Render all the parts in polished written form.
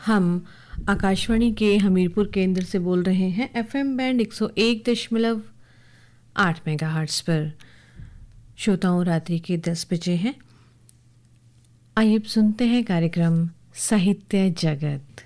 हम आकाशवाणी के हमीरपुर केंद्र से बोल रहे हैं एफएम बैंड 101.8 मेगाहर्ट्ज़ पर। श्रोताओं, रात्रि के 10 बजे हैं। आइए सुनते हैं कार्यक्रम साहित्य जगत।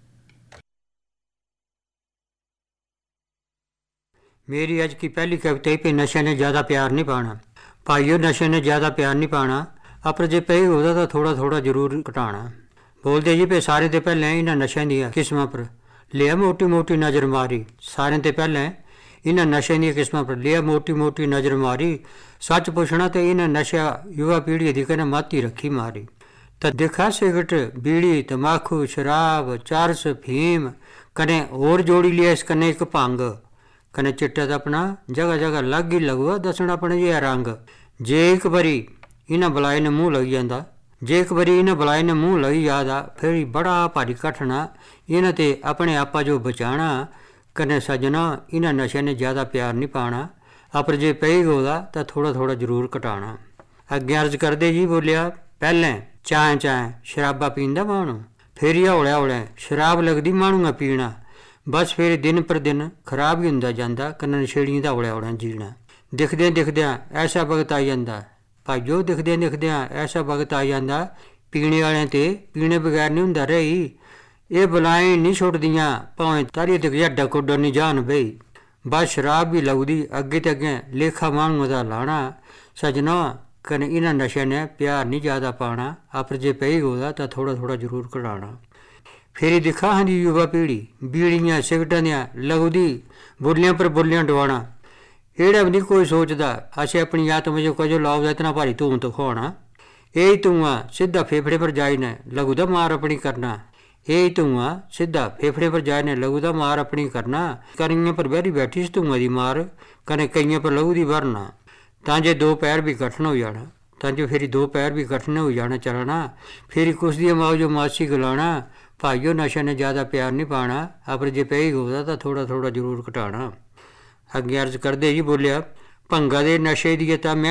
मेरी अज की पहली कविता ही पे नशे ने ज़्यादा प्यार नहीं पाना। भाइयों, नशे ने ज़्यादा प्यार नहीं पाना, अपर जे पे होता तो थोड़ा थोड़ा जरूर घटाना। बोलते जी पे सारे तो पहले इन्होंने नशे दी किस्मां पर लिया मोटी मोटी नज़र मारी। सारे तो पहले इन्हें नशे दी किस्मां पर लिया मोटी मोटी नज़र मारी। सच पुछना तो इन्हें नशा युवा पीढ़ी की कने माती रखी मारी। तो देखा सिगरेट बीड़ी तम्बाकू शराब चरस फीम कने और जोड़ी लिया इस कने एक भंग कने चिट्टा तो अपना जगह जगह लग ही लगूगा दसना अपने ये रंग। जे एक बारी इन्हें बलाए ने मूँह लग जाता, जे एक बारी इन्हें बलाए ने मूँह लग जाता फिर बड़ा भारी कठना इन्हें ते अपने आपा जो बचाना। कने सजना इन्हें नशे ने ज़्यादा प्यार नहीं पाना, अपर जे पे होगा तो थोड़ा थोड़ा जरूर घटाना। अगे अर्ज करदे जी बोलिया पहलें चाएँ चाएँ शराबा पींदा मानू, फिर हौले हौले शराब लगदी मानूगा पीना। बस फिर दिन पर दिन खराब ही होंदा जांदा कन्नै नशेड़ियां दा हौले हौले जीना। दिखदे दिखदे ऐसा वक्त आ जांदा भाइयों, दिखदे दिखदे ऐसा वक्त आ जांदा पीने वालें ते पीने बगैर नहीं हुंदा रही। ये बलाएं नहीं छुटदियां भावें तारी ते जड्डा कुड्डो नहीं जान बई। बस शराब भी लगदी अगे ते अगे लेखा मानूआ दा लाना। सजना कने इन्हां नशे ने प्यार नहीं ज़्यादा पाना, अपर जे पे होगा तो थोड़ा थोड़ा जरूर घटाना। फिर दिखा हाँ जी युवा पीढ़ी बीड़ियाँ सिगरटां दियां लगदी बुलियां पर बुलियां डवाना। एड़ा भी नहीं कोई सोचता असें अपनी आत्मा जो कजो लाओ इतना भारी धूं तो खुआना। यही धुआं सीधा फेफड़े पर जाइने लगूदा मार अपनी करना। यही धुआं सीधा फेफड़े पर जाइने लगूदा मार अपनी करना। कईयां पर बहरी बैठी इस धुआं की मार कने कईयां पर लगू दी भरना। तां जे दो पैर भी कठन हो जाना, तां जो फिर दो पैर भी कठन हो जाना चलना। फिर कुछ दी माओ जो मासी गलाना। भाइयों, नशे ने ज़्यादा प्यार नहीं पाना, अपर जे पे होगा तो थोड़ा थोड़ा जरूर घटाना। अगे अर्ज करदे जी बोलिया भंगा दे नशे दी तां मैं